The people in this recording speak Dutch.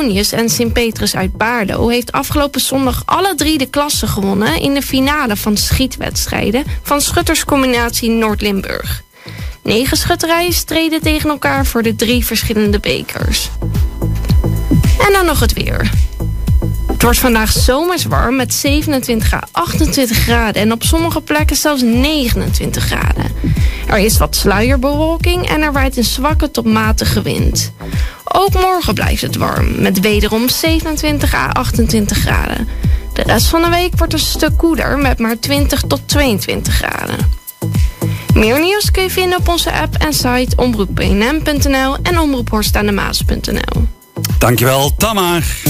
Antonius en Sint-Petrus uit Baarlo heeft afgelopen zondag alle 3 de klassen gewonnen in de finale van schietwedstrijden van schutterscombinatie Noord-Limburg. 9 schutterijen streden tegen elkaar voor de 3 verschillende bekers. En dan nog het weer. Het wordt vandaag zomers warm met 27 à 28 graden en op sommige plekken zelfs 29 graden. Er is wat sluierbewolking en er waait een zwakke tot matige wind. Ook morgen blijft het warm, met wederom 27 à 28 graden. De rest van de week wordt een stuk koeler met maar 20 tot 22 graden. Meer nieuws kun je vinden op onze app en site omroep.bnm.nl en omroephorstaandemaas.nl. Dankjewel, Tamar.